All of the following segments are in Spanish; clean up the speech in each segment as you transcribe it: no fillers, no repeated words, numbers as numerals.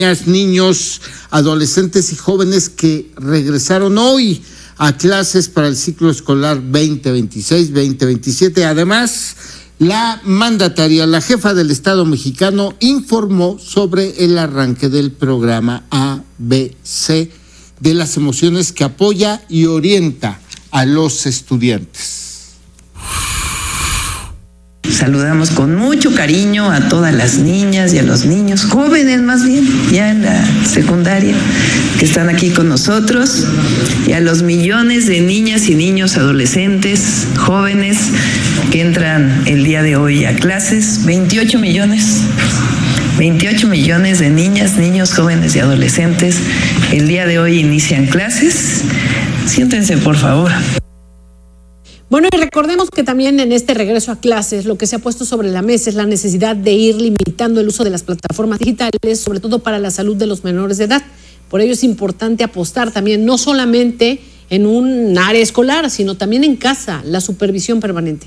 niños, adolescentes y jóvenes que regresaron hoy a clases para el ciclo escolar 2026-2027. Además, la mandataria, la jefa del Estado mexicano, informó sobre el arranque del programa ABC de las emociones que apoya y orienta a los estudiantes. Saludamos con mucho cariño a todas las niñas y a los niños, jóvenes más bien, ya en la secundaria, que están aquí con nosotros, y a los millones de niñas y niños, adolescentes, jóvenes, que entran el día de hoy a clases. 28 millones de niñas, niños, jóvenes y adolescentes el día de hoy inician clases. Siéntense, por favor. Bueno, y recordemos que también en este regreso a clases lo que se ha puesto sobre la mesa es la necesidad de ir limitando el uso de las plataformas digitales, sobre todo para la salud de los menores de edad. Por ello es importante apostar también no solamente en un área escolar, sino también en casa, la supervisión permanente.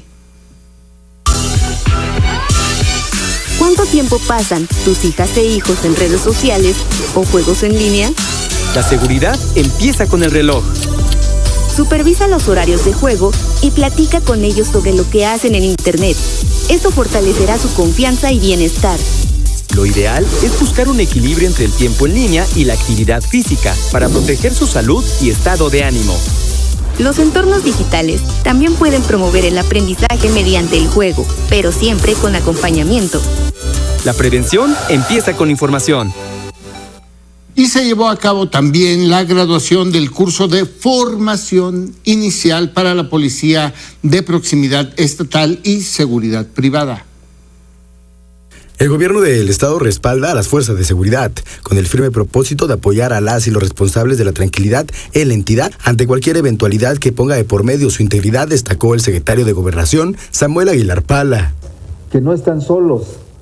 ¿Cuánto tiempo pasan tus hijas e hijos en redes sociales o juegos en línea? La seguridad empieza con el reloj. Supervisa los horarios de juego y platica con ellos sobre lo que hacen en Internet. Esto fortalecerá su confianza y bienestar. Lo ideal es buscar un equilibrio entre el tiempo en línea y la actividad física para proteger su salud y estado de ánimo. Los entornos digitales también pueden promover el aprendizaje mediante el juego, pero siempre con acompañamiento. La prevención empieza con información. Y se llevó a cabo también la graduación del curso de formación inicial para la Policía de Proximidad Estatal y Seguridad Privada. El gobierno del estado respalda a las fuerzas de seguridad con el firme propósito de apoyar a las y los responsables de la tranquilidad en la entidad ante cualquier eventualidad que ponga de por medio su integridad, destacó el secretario de Gobernación, Samuel Aguilar Pala. Que no están solos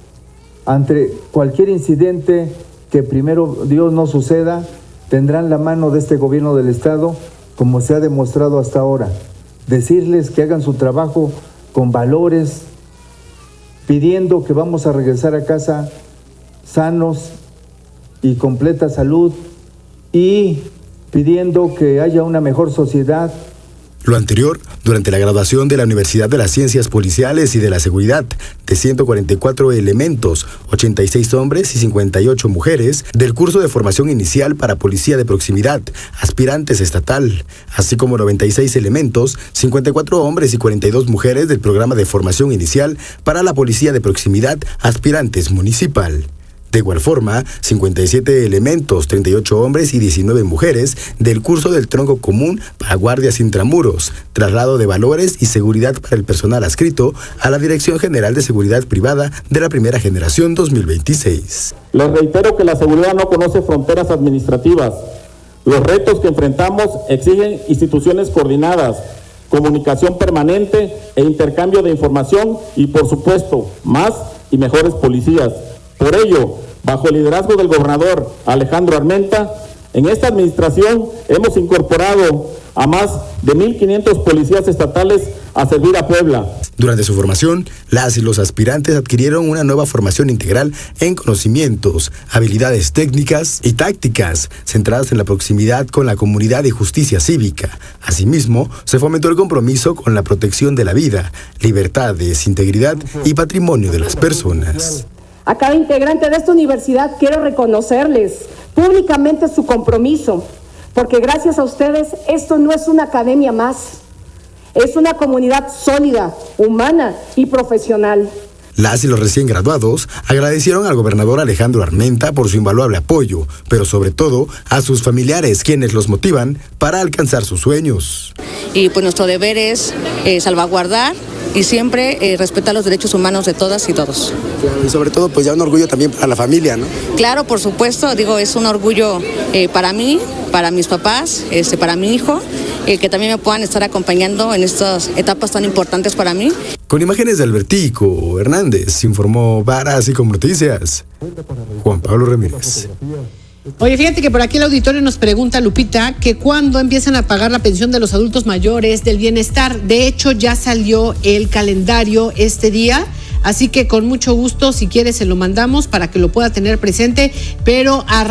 ante cualquier incidente que primero Dios no suceda, tendrán la mano de este gobierno del estado, como se ha demostrado hasta ahora. Decirles que hagan su trabajo con valores, pidiendo que vamos a regresar a casa sanos y completa salud, y pidiendo que haya una mejor sociedad. Lo anterior, durante la graduación de la Universidad de las Ciencias Policiales y de la Seguridad, de 144 elementos, 86 hombres y 58 mujeres, del curso de formación inicial para Policía de Proximidad, aspirantes estatal, así como 96 elementos, 54 hombres y 42 mujeres del programa de formación inicial para la Policía de Proximidad, aspirantes municipal. De igual forma, 57 elementos, 38 hombres y 19 mujeres del curso del tronco común para guardias intramuros, traslado de valores y seguridad para el personal adscrito a la Dirección General de Seguridad Privada de la Primera Generación 2026. Les reitero que la seguridad no conoce fronteras administrativas. Los retos que enfrentamos exigen instituciones coordinadas, comunicación permanente e intercambio de información y, por supuesto, más y mejores policías. Por ello, bajo el liderazgo del gobernador Alejandro Armenta, en esta administración hemos incorporado a más de 1,500 policías estatales a servir a Puebla. Durante su formación, las y los aspirantes adquirieron una nueva formación integral en conocimientos, habilidades técnicas y tácticas, centradas en la proximidad con la comunidad y justicia cívica. Asimismo, se fomentó el compromiso con la protección de la vida, libertades, integridad y patrimonio de las personas. A cada integrante de esta universidad quiero reconocerles públicamente su compromiso, porque gracias a ustedes esto no es una academia más, es una comunidad sólida, humana y profesional. Las y los recién graduados agradecieron al gobernador Alejandro Armenta por su invaluable apoyo, pero sobre todo a sus familiares, quienes los motivan para alcanzar sus sueños. Y pues nuestro deber es salvaguardar y siempre respetar los derechos humanos de todas y todos. Claro, y sobre todo pues ya un orgullo también para la familia, ¿no? Claro, por supuesto, digo, es un orgullo para mí, para mis papás, para mi hijo, que también me puedan estar acompañando en estas etapas tan importantes para mí. Con imágenes de Albertico Hernández, informó para Así Como Noticias, Juan Pablo Ramírez. Oye, fíjate que por aquí el auditorio nos pregunta, Lupita, que cuándo empiezan a pagar la pensión de los adultos mayores del bienestar. De hecho, ya salió el calendario este día. Así que con mucho gusto, si quiere, se lo mandamos para que lo pueda tener presente, pero